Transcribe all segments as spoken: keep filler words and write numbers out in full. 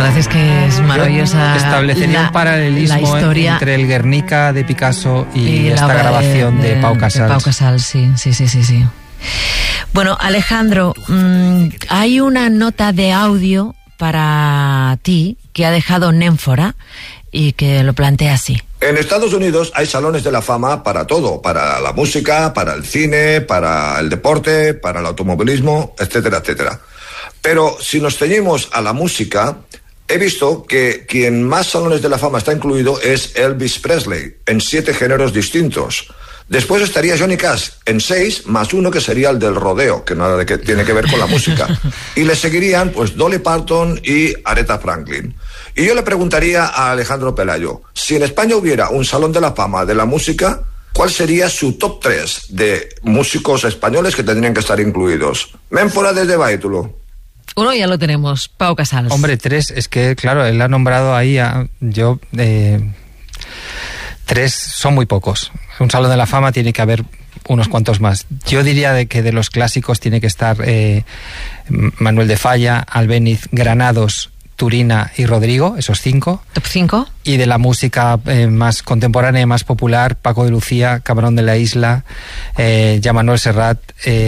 verdad es que es maravillosa. Yo establecería la, un paralelismo la historia entre el Guernica de Picasso y, y esta grabación de, de, de Pau Casals. De Pau Casals, sí, sí, sí, sí, sí. Bueno, Alejandro, mmm, hay una nota de audio para ti que ha dejado Némfora y que lo plantea así. En Estados Unidos hay salones de la fama para todo, para la música, para el cine, para el deporte, para el automovilismo, etcétera, etcétera. Pero si nos ceñimos a la música, he visto que quien más salones de la fama está incluido es Elvis Presley, en siete géneros distintos. Después estaría Johnny Cash en seis, más uno que sería el del rodeo, que nada de que tiene que ver con la música. Y le seguirían pues Dolly Parton y Aretha Franklin. Y yo le preguntaría a Alejandro Pelayo, si en España hubiera un salón de la fama de la música, ¿cuál sería su top tres de músicos españoles que tendrían que estar incluidos? Ménfora desde Baitulo. Uno ya lo tenemos, Pau Casals. Hombre, tres, es que claro, él ha nombrado ahí a, yo... Eh, tres son muy pocos. Un salón de la fama tiene que haber unos cuantos más. Yo diría de que de los clásicos tiene que estar eh, Manuel de Falla, Albéniz, Granados, Turina y Rodrigo, esos cinco. ¿Top cinco? Y de la música eh, más contemporánea y más popular, Paco de Lucía, Camarón de la Isla, eh, ya Manuel Serrat,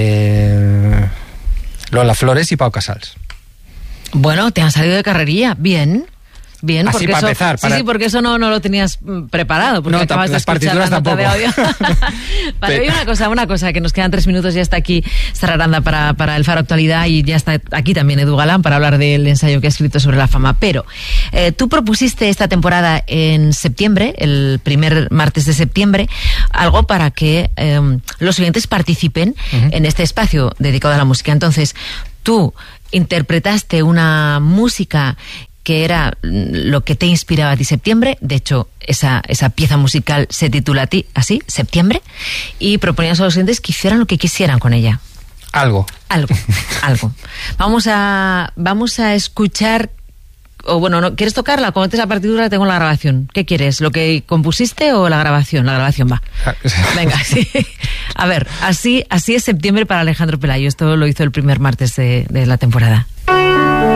eh, Lola Flores y Pau Casals. Bueno, te han salido de carrerilla, bien. Bien, así porque para eso, empezar. Para... Sí, sí, porque eso no, no lo tenías preparado. Porque no, acabas las de partituras la nota tampoco. De audio. Vale, oye, una cosa, una cosa, que nos quedan tres minutos, ya está aquí Sara Aranda para, para el Faro Actualidad y ya está aquí también Edu Galán para hablar del ensayo que ha escrito sobre la fama. Pero eh, tú propusiste esta temporada en septiembre, el primer martes de septiembre, algo para que eh, los oyentes participen uh-huh. en este espacio dedicado a la música. Entonces, tú interpretaste una música que era lo que te inspiraba a ti septiembre. De hecho, esa, esa pieza musical se titula a ti así, Septiembre, y proponías a los oyentes que hicieran lo que quisieran con ella. Algo. Algo, algo. Vamos a, vamos a escuchar, o bueno, ¿no? ¿Quieres tocarla? Cuando te la partitura tengo la grabación. ¿Qué quieres? ¿Lo que compusiste o la grabación? La grabación va. Venga, sí. A ver, así, así es Septiembre para Alejandro Pelayo. Esto lo hizo el primer martes de, de la temporada.